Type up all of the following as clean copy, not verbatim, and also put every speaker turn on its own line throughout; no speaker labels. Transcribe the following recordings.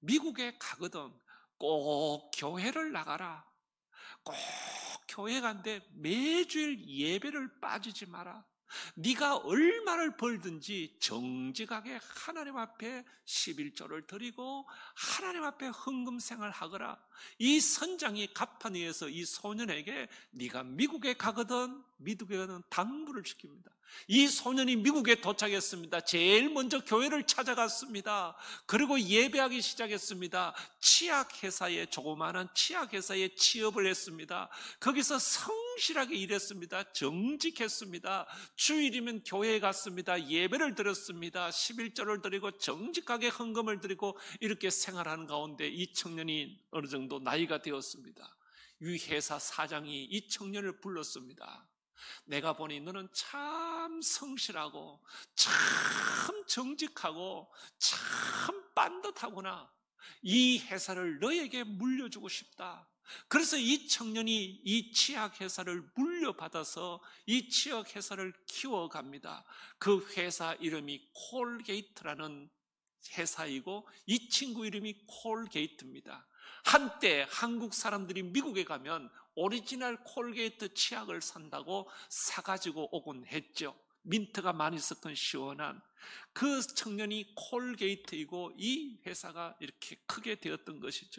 미국에 가거든 꼭 교회를 나가라. 꼭 교회 간데 매주일 예배를 빠지지 마라. 네가 얼마를 벌든지 정직하게 하나님 앞에 11조를 드리고 하나님 앞에 헌금 생활하거라. 이 선장이 갑판에 의해서 이 소년에게 네가 미국에 가거든 당부를 시킵니다. 이 소년이 미국에 도착했습니다. 제일 먼저 교회를 찾아갔습니다. 그리고 예배하기 시작했습니다. 조그마한 치약회사에 취업을 했습니다. 거기서 성실하게 일했습니다. 정직했습니다. 주일이면 교회에 갔습니다. 예배를 드렸습니다. 11조를 드리고 정직하게 헌금을 드리고 이렇게 생활하는 가운데 이 청년이 어느 정도 나이가 되었습니다. 이 회사 사장이 이 청년을 불렀습니다. 내가 보니 너는 참 성실하고 참 정직하고 참 빤듯하구나. 이 회사를 너에게 물려주고 싶다. 그래서 이 청년이 이 치약회사를 물려받아서 이 치약회사를 키워갑니다. 그 회사 이름이 콜게이트라는 회사이고 이 친구 이름이 콜게이트입니다. 한때 한국 사람들이 미국에 가면 오리지널 콜게이트 치약을 산다고 사가지고 오곤 했죠. 민트가 많이 섞은 시원한 그 청년이 콜게이트이고 이 회사가 이렇게 크게 되었던 것이죠.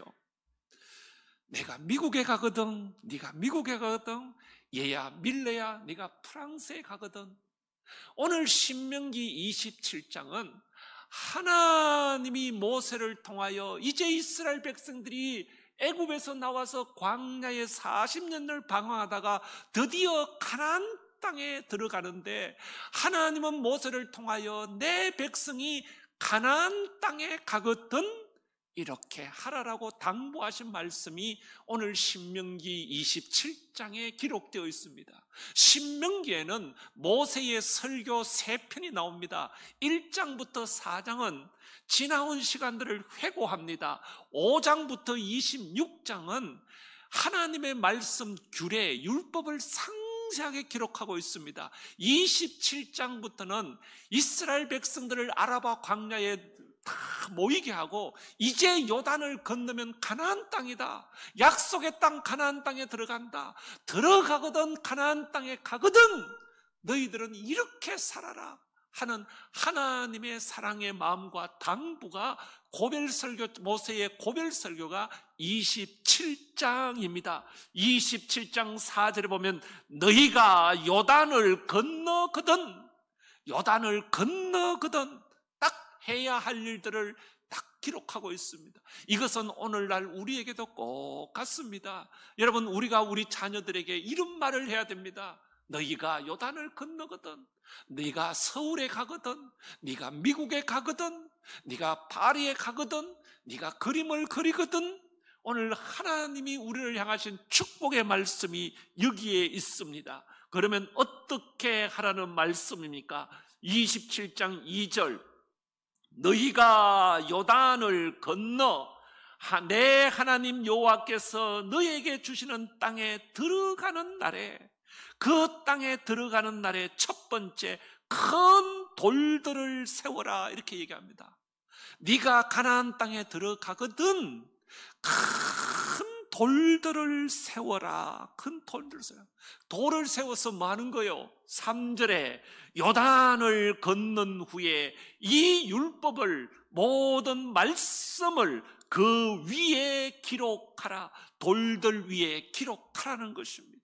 내가 미국에 가거든, 네가 미국에 가거든, 얘야 밀레야 네가 프랑스에 가거든. 오늘 신명기 27장은 하나님이 모세를 통하여 이제 이스라엘 백성들이 애굽에서 나와서 광야에 40년을 방황하다가 드디어 가나안 땅에 들어가는데 하나님은 모세를 통하여 내 백성이 가나안 땅에 가거든 이렇게 하라라고 당부하신 말씀이 오늘 신명기 27장에 기록되어 있습니다. 신명기에는 모세의 설교 3편이 나옵니다. 1장부터 4장은 지나온 시간들을 회고합니다. 5장부터 26장은 하나님의 말씀 규례, 율법을 상세하게 기록하고 있습니다. 27장부터는 이스라엘 백성들을 아라바 광야에 다 모이게 하고 이제 요단을 건너면 가나안 땅이다. 약속의 땅 가나안 땅에 들어간다. 들어가거든 가나안 땅에 가거든 너희들은 이렇게 살아라 하는 하나님의 사랑의 마음과 당부가 모세의 고별 설교가 27장입니다. 27장 4절에 보면 너희가 요단을 건너거든 딱 해야 할 일들을 딱 기록하고 있습니다. 이것은 오늘날 우리에게도 꼭 같습니다. 여러분, 우리가 우리 자녀들에게 이런 말을 해야 됩니다. 너희가 요단을 건너거든, 네가 서울에 가거든, 네가 미국에 가거든, 네가 파리에 가거든, 네가 그림을 그리거든. 오늘 하나님이 우리를 향하신 축복의 말씀이 여기에 있습니다. 그러면 어떻게 하라는 말씀입니까? 27장 2절 너희가 요단을 건너 내 하나님 여호와께서 너희에게 주시는 땅에 들어가는 날에 그 땅에 들어가는 날에 첫 번째 큰 돌들을 세워라 이렇게 얘기합니다. 네가 가나안 땅에 들어가거든 큰 돌들을 세워라. 큰 돌들을 세워라. 돌을 세워서 뭐 하는 거요? 3절에 요단을 건넌 후에 이 율법을 모든 말씀을 그 위에 기록하라. 돌들 위에 기록하라는 것입니다.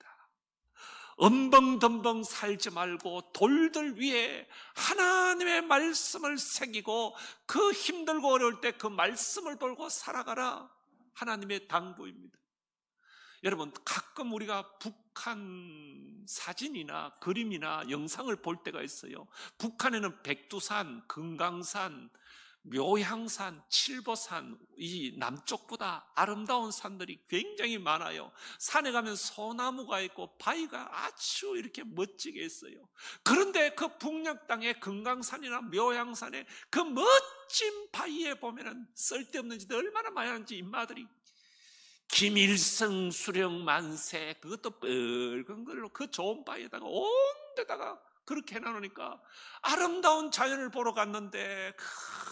엄벙덤벙 살지 말고 돌들 위에 하나님의 말씀을 새기고 그 힘들고 어려울 때 그 말씀을 돌고 살아가라. 하나님의 당부입니다. 여러분, 가끔 우리가 북한 사진이나 그림이나 영상을 볼 때가 있어요. 북한에는 백두산, 금강산, 묘향산, 칠보산, 이 남쪽보다 아름다운 산들이 굉장히 많아요. 산에 가면 소나무가 있고 바위가 아주 이렇게 멋지게 있어요. 그런데 그 북녘 땅에 금강산이나 묘향산에 그 멋진 바위에 보면은 쓸데없는 짓 얼마나 많이 하는지 인마들이 김일성 수령 만세 그것도 뻘건 걸로 그 좋은 바위에다가 온 데다가 그렇게 해놔놓으니까 아름다운 자연을 보러 갔는데